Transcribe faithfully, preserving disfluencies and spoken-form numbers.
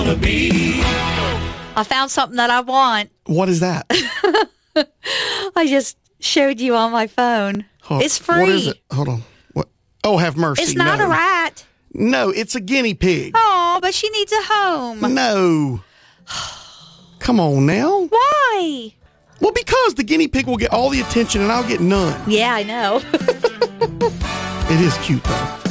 want to be. I found something that I want. What is that? I just showed you on my phone. Oh, It's free. What is it? Hold on. What? Oh, have mercy. It's not no. a rat. No, it's a guinea pig. Oh, but she needs a home. No. Come on now. Why? Well, because the guinea pig will get all the attention and I'll get none. Yeah, I know. It is cute, though.